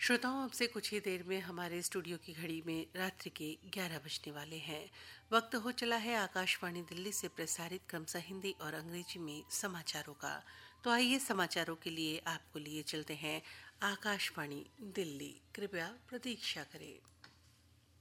श्रोताओं, अब से कुछ ही देर में हमारे स्टूडियो की घड़ी में रात्रि के 11 बजने वाले हैं। वक्त हो चला है आकाशवाणी दिल्ली से प्रसारित क्रमशः हिंदी और अंग्रेजी में समाचारों का। तो आइए समाचारों के लिए आपको लिए चलते हैं आकाशवाणी दिल्ली। कृपया प्रतीक्षा करें।